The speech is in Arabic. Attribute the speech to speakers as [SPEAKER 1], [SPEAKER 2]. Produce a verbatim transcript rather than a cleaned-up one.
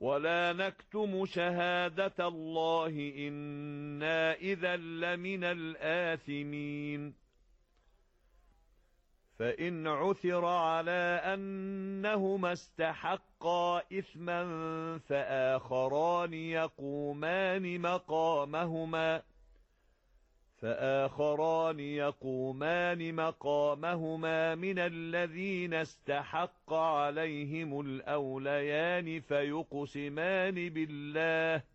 [SPEAKER 1] ولا نكتم شهادة الله إنا إذا لمن الآثمين فإن عثر على أنهما استحقا إثما فآخران يقومان مقامهما فآخران يقومان مقامهما من الذين استحق عليهم الأوليان فيقسمان بالله